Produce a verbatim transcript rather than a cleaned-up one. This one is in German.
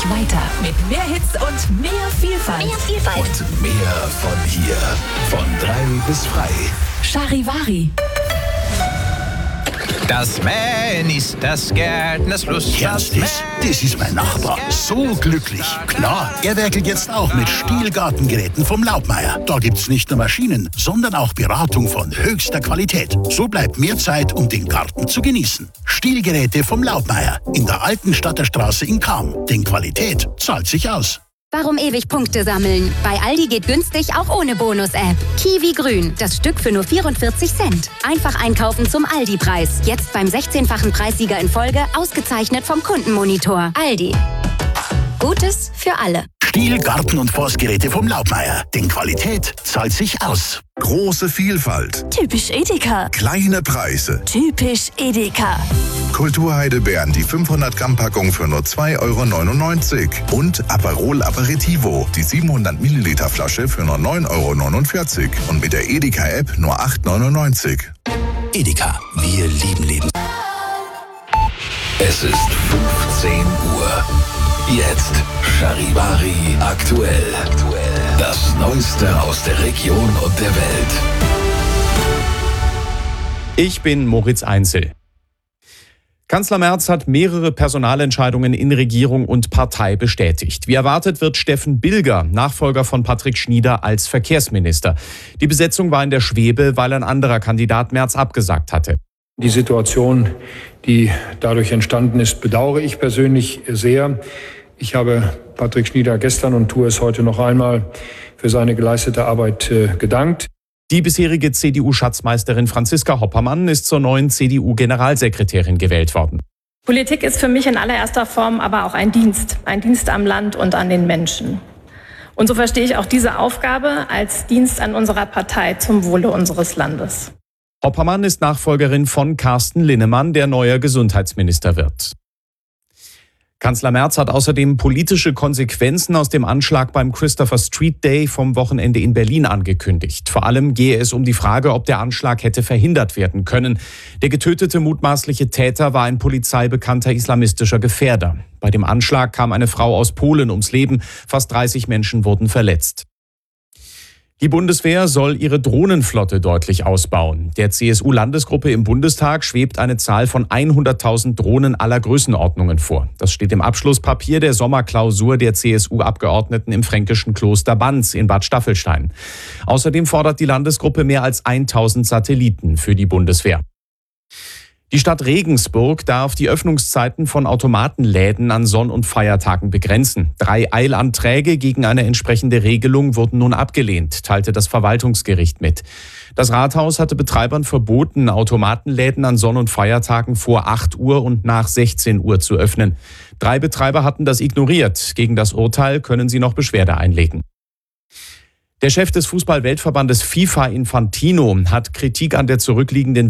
weiter mit mehr Hits und mehr Vielfalt. Mehr Vielfalt. Und mehr von hier. Von drei bis frei. Charivari. Das Mähen ist das Gärtners Lust. Ernst ist, das ist mein Nachbar. So glücklich. Klar, er werkelt jetzt auch mit Stihl-Gartengeräten vom Laubmeier. Da gibt's nicht nur Maschinen, sondern auch Beratung von höchster Qualität. So bleibt mehr Zeit, um den Garten zu genießen. Stihlgeräte vom Laubmeier in der alten Stadterstraße in Cham. Denn Qualität zahlt sich aus. Warum ewig Punkte sammeln? Bei Aldi geht günstig auch ohne Bonus-App. Kiwi Grün, das Stück für nur vierundvierzig Cent. Einfach einkaufen zum Aldi-Preis. Jetzt beim sechzehnfachen Preissieger in Folge, ausgezeichnet vom Kundenmonitor. Aldi. Gutes für alle. Stihl, Garten- und Forstgeräte vom Laubmeier. Denn Qualität zahlt sich aus. Große Vielfalt. Typisch Edeka. Kleine Preise. Typisch Edeka. Kulturheidelbeeren, die fünfhundert Gramm Packung für nur zwei Euro neunundneunzig. Und Aperol Aperitivo, die siebenhundert Milliliter Flasche für nur neun Euro neunundvierzig. Und mit der Edeka-App nur acht Euro neunundneunzig. Edeka, wir lieben Leben. Es ist fünfzehn Uhr. Jetzt Charivari aktuell. Das Neueste aus der Region und der Welt. Ich bin Moritz Einzel. Kanzler Merz hat mehrere Personalentscheidungen in Regierung und Partei bestätigt. Wie erwartet wird Steffen Bilger, Nachfolger von Patrick Schnieder, als Verkehrsminister. Die Besetzung war in der Schwebe, weil ein anderer Kandidat Merz abgesagt hatte. Die Situation, die dadurch entstanden ist, bedauere ich persönlich sehr. Ich habe Patrick Schnieder gestern und tue es heute noch einmal für seine geleistete Arbeit äh, gedankt. Die bisherige C D U-Schatzmeisterin Franziska Hoppermann ist zur neuen C D U-Generalsekretärin gewählt worden. Politik ist für mich in allererster Form aber auch ein Dienst, ein Dienst am Land und an den Menschen. Und so verstehe ich auch diese Aufgabe als Dienst an unserer Partei zum Wohle unseres Landes. Hoppermann ist Nachfolgerin von Carsten Linnemann, der neuer Gesundheitsminister wird. Kanzler Merz hat außerdem politische Konsequenzen aus dem Anschlag beim Christopher Street Day vom Wochenende in Berlin angekündigt. Vor allem gehe es um die Frage, ob der Anschlag hätte verhindert werden können. Der getötete mutmaßliche Täter war ein polizeibekannter islamistischer Gefährder. Bei dem Anschlag kam eine Frau aus Polen ums Leben. Fast dreißig Menschen wurden verletzt. Die Bundeswehr soll ihre Drohnenflotte deutlich ausbauen. Der C S U-Landesgruppe im Bundestag schwebt eine Zahl von hunderttausend Drohnen aller Größenordnungen vor. Das steht im Abschlusspapier der Sommerklausur der C S U-Abgeordneten im fränkischen Kloster Banz in Bad Staffelstein. Außerdem fordert die Landesgruppe mehr als tausend Satelliten für die Bundeswehr. Die Stadt Regensburg darf die Öffnungszeiten von Automatenläden an Sonn- und Feiertagen begrenzen. Drei Eilanträge gegen eine entsprechende Regelung wurden nun abgelehnt, teilte das Verwaltungsgericht mit. Das Rathaus hatte Betreibern verboten, Automatenläden an Sonn- und Feiertagen vor acht Uhr und nach sechzehn Uhr zu öffnen. Drei Betreiber hatten das ignoriert. Gegen das Urteil können sie noch Beschwerde einlegen. Der Chef des Fußball-Weltverbandes FIFA, Infantino, hat Kritik an der zurückliegenden